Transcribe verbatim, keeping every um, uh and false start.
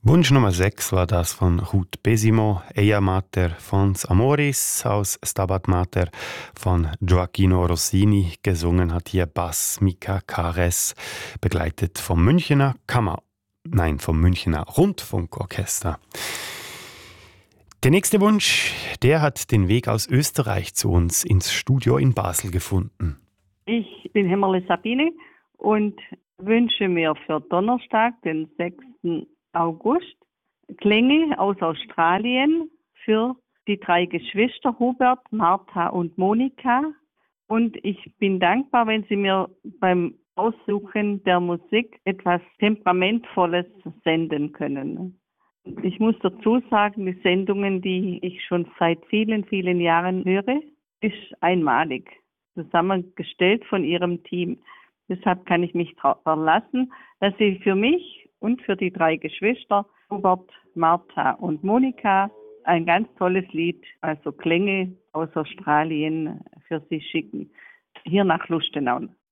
Wunsch Nummer sechs war das von Ruth Besimo, Eia Mater Fons Amoris aus Stabat Mater von Gioacchino Rossini. Gesungen hat hier Bass Mika Kares, begleitet vom Münchener Kammer, nein, vom Münchener Rundfunkorchester. Der nächste Wunsch, der hat den Weg aus Österreich zu uns ins Studio in Basel gefunden. Ich bin Hämmerle Sabine und wünsche mir für Donnerstag, den sechsten August, Klänge aus Australien für die drei Geschwister Hubert, Martha und Monika. Und ich bin dankbar, wenn Sie mir beim Aussuchen der Musik etwas Temperamentvolles senden können. Ich muss dazu sagen, die Sendungen, die ich schon seit vielen, vielen Jahren höre, ist einmalig, zusammengestellt von Ihrem Team. Deshalb kann ich mich darauf verlassen, dass Sie für mich und für die drei Geschwister, Hubert, Martha und Monika, ein ganz tolles Lied, also Klänge aus Australien, für Sie schicken. Hier nach Lustenau.